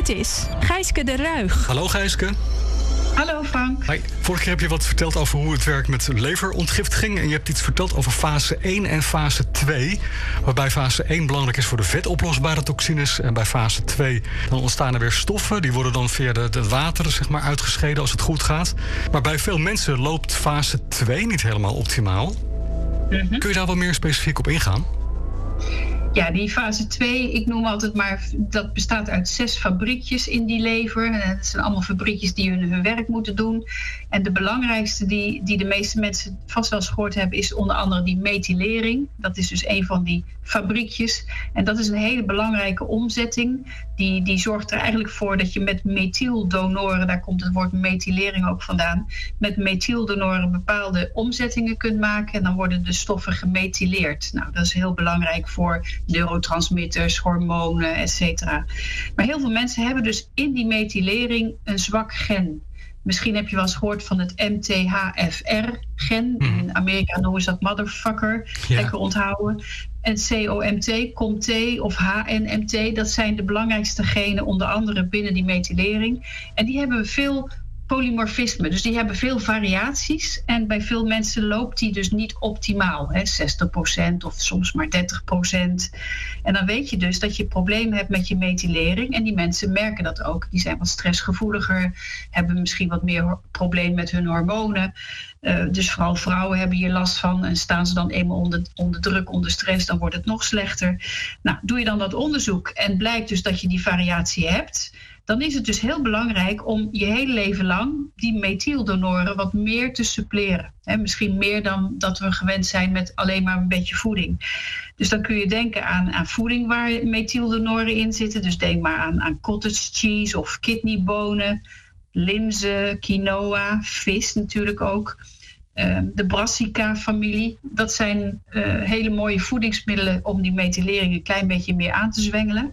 Dit is Gijske de Ruig. Hallo Gijske. Hallo Frank. Hi. Vorige keer heb je wat verteld over hoe het werkt met leverontgiftiging. En je hebt iets verteld over fase 1 en fase 2. Waarbij fase 1 belangrijk is voor de vetoplosbare toxines. En bij fase 2 dan ontstaan er weer stoffen. Die worden dan via het water uitgescheiden als het goed gaat. Maar bij veel mensen loopt fase 2 niet helemaal optimaal. Mm-hmm. Kun je daar wat meer specifiek op ingaan? Ja, die fase 2, ik noem altijd maar, dat bestaat uit 6 fabriekjes in die lever. En dat zijn allemaal fabriekjes die hun werk moeten doen. En de belangrijkste die de meeste mensen vast wel eens gehoord hebben, is onder andere die methylering. Dat is dus een van die fabriekjes. En dat is een hele belangrijke omzetting. Die zorgt er eigenlijk voor dat je met methyldonoren, daar komt het woord methylering ook vandaan, met methyldonoren bepaalde omzettingen kunt maken. En dan worden de stoffen gemethyleerd. Nou, dat is heel belangrijk voor neurotransmitters, hormonen, et cetera. Maar heel veel mensen hebben dus in die methylering een zwak gen. Misschien heb je wel eens gehoord van het MTHFR-gen. In Amerika noemen ze dat motherfucker. Ja. Lekker onthouden. En COMT, COMT of HNMT, dat zijn de belangrijkste genen, onder andere binnen die methylering. En die hebben veel polymorfisme, dus die hebben veel variaties. En bij veel mensen loopt die dus niet optimaal. 60% of soms maar 30%. En dan weet je dus dat je problemen hebt met je methylering. En die mensen merken dat ook. Die zijn wat stressgevoeliger, hebben misschien wat meer problemen met hun hormonen. Dus vooral vrouwen hebben hier last van. En staan ze dan eenmaal onder druk, onder stress, dan wordt het nog slechter. Nou, doe je dan dat onderzoek en blijkt dus dat je die variatie hebt, dan is het dus heel belangrijk om je hele leven lang die methyldonoren wat meer te suppleren. Misschien meer dan dat we gewend zijn met alleen maar een beetje voeding. Dus dan kun je denken aan voeding waar methyldonoren in zitten. Dus denk maar aan cottage cheese of kidneybonen, linzen, quinoa, vis natuurlijk ook. De brassica-familie. Dat zijn hele mooie voedingsmiddelen om die methylering een klein beetje meer aan te zwengelen.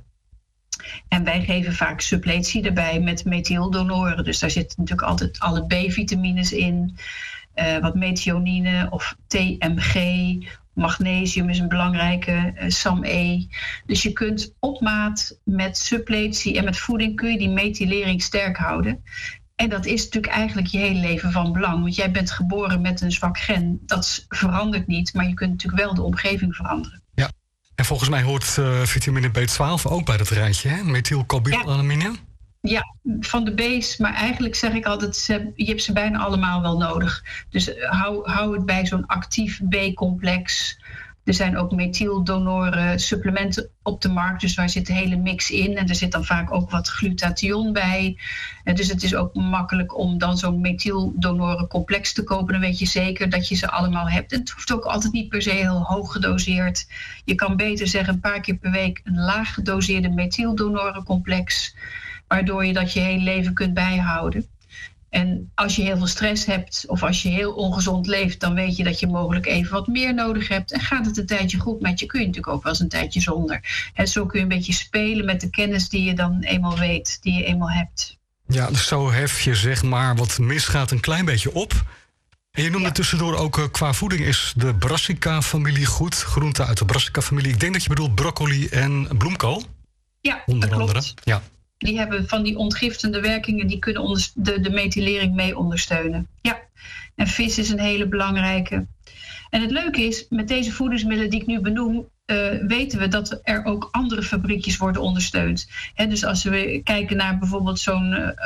En wij geven vaak suppletie erbij met methyldonoren. Dus daar zitten natuurlijk altijd alle B-vitamines in. Wat methionine of TMG. Magnesium is een belangrijke, SAM-E. Dus je kunt op maat met suppletie en met voeding kun je die methylering sterk houden. En dat is natuurlijk eigenlijk je hele leven van belang. Want jij bent geboren met een zwak gen. Dat verandert niet, maar je kunt natuurlijk wel de omgeving veranderen. Ja, en volgens mij hoort vitamine B12 ook bij dat rijtje, hè? Methylcobalaminine. Ja, van de B's. Maar eigenlijk zeg ik altijd, je hebt ze bijna allemaal wel nodig. Dus hou het bij zo'n actief B-complex. Er zijn ook methyldonoren supplementen op de markt. Dus daar zit de hele mix in. En er zit dan vaak ook wat glutathion bij. Dus het is ook makkelijk om dan zo'n methyldonoren complex te kopen. Dan weet je zeker dat je ze allemaal hebt. En het hoeft ook altijd niet per se heel hoog gedoseerd. Je kan beter zeggen een paar keer per week een laag gedoseerde methyldonoren complex, waardoor je dat je hele leven kunt bijhouden. En als je heel veel stress hebt of als je heel ongezond leeft, dan weet je dat je mogelijk even wat meer nodig hebt. En gaat het een tijdje goed met je, kun je natuurlijk ook wel eens een tijdje zonder. En zo kun je een beetje spelen met de kennis die je dan eenmaal weet, die je eenmaal hebt. Ja, dus zo hef je zeg maar wat misgaat een klein beetje op. En je noemde tussendoor ook qua voeding is de brassica-familie goed. Groenten uit de brassica-familie. Ik denk dat je bedoelt broccoli en bloemkool. Ja, onder dat andere. Klopt. Ja. Die hebben van die ontgiftende werkingen, die kunnen de methylering mee ondersteunen. Ja, en vis is een hele belangrijke. En het leuke is, met deze voedingsmiddelen die ik nu benoem, weten we dat er ook andere fabriekjes worden ondersteund. Dus als we kijken naar bijvoorbeeld zo'n